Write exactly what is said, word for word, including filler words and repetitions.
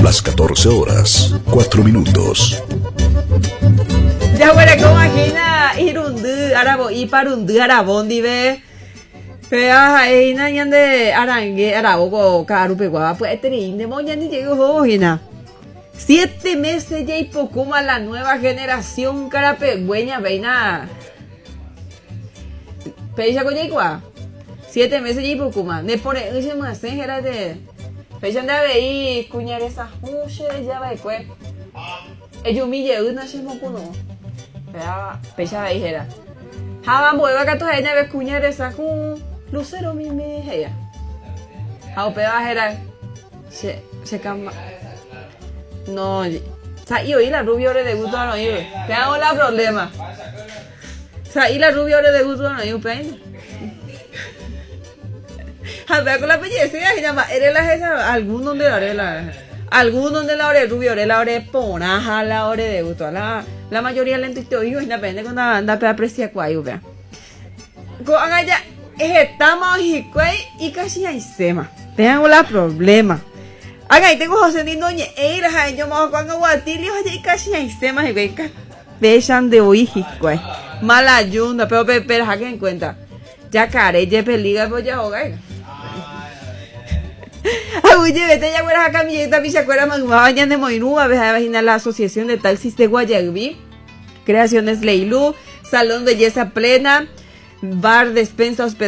las catorce horas, cuatro minutos. Ya bueno, ¿cómo imagina irundu arabo y parundu arabondi ve? Pea ahí na yande arangue arabo ko karupe gua pues terinde mo yandi llegó hojina. Siete meses ya y poco más la nueva generación carapegüeña veina. Pecha con yegua. Siete meses ya y poco más. Ne pone ese más en era de. Pecha anda veí cuñar esa huche ya va después. Ellos me llevan una chemocuno. Pea pecha veí era. Java mueva que toda ella ve cuñar esa hu lucero mi me ella. Jao pea era. Se se cama. No, o sea, yo y la rubia ahora de gusto no yo. Te hago la problema. O sea, y la rubia ahora de gusto no yo, peina. A ver, con la belleza, y llama, eres la esa, algún donde la hora la, algún donde la hora rubia, hora la hora ponaja, la hora de gusto, la, la mayoría lento y todo, y depende cuando anda para apreciar cuál, vea. Con allá, estamos y cuál, y casi hay sema. Te hago la problema. Acá tengo José Nindoña, eh, la gente más cuando guatilio allá casi hay temas y venga, besan de hoy güey, mala yunda, pero pero pero en cuenta, ya care, ya peliga pues ya hoga. Oye, vete ya fuera acá mi yeta mi se acuerda más vayan de Moinúa, ves a imaginar la Asociación de Taxis de Guayaquil, Creaciones Leilú, Salón Belleza Plena, Bar Despensa Hospital.